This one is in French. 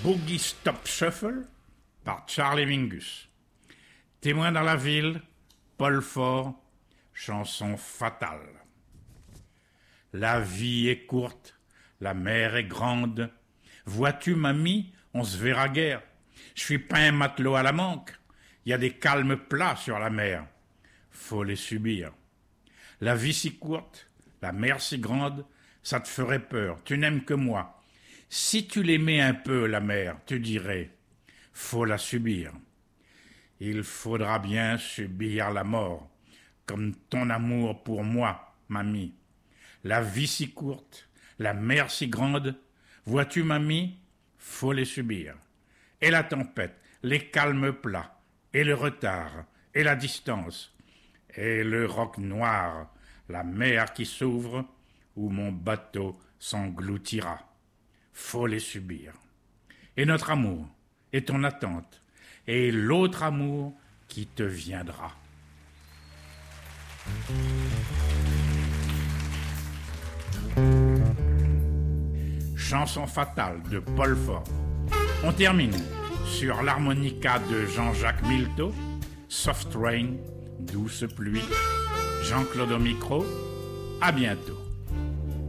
Boogie Stop Shuffle par Charlie Mingus. Témoin dans la ville, Paul Fort, chanson fatale. La vie est courte, la mer est grande. Vois-tu, mamie, on se verra guère. Je suis pas un matelot à la manque. Y a des calmes plats sur la mer. Faut les subir. La vie si courte, la mer si grande, ça te ferait peur. Tu n'aimes que moi. Si tu l'aimais un peu, la mer, tu dirais, faut la subir. Il faudra bien subir la mort, comme ton amour pour moi, mamie. La vie si courte, la mer si grande, vois-tu, mamie, faut les subir. Et la tempête, les calmes plats, et le retard, et la distance, et le roc noir, la mer qui s'ouvre, où mon bateau s'engloutira. Faut les subir. Et notre amour, et ton attente, et l'autre amour qui te viendra. Chanson fatale de Paul Fort. On termine sur l'harmonica de Jean-Jacques Milteau, Soft Rain, douce pluie. Jean-Claude au micro, à bientôt.